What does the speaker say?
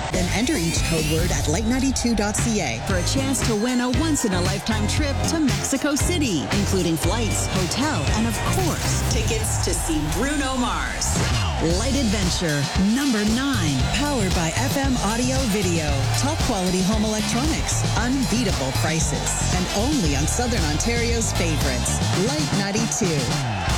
Then enter each code word at light92.ca for a chance to win a once-in-a-lifetime trip to Mexico City, including flights, hotel, and of course, tickets to see Bruno Mars. Light Adventure, number 9, powered by FM Audio Video. Top quality home electronics, unbeatable prices, and only on Southern Ontario's favorites. Light 92.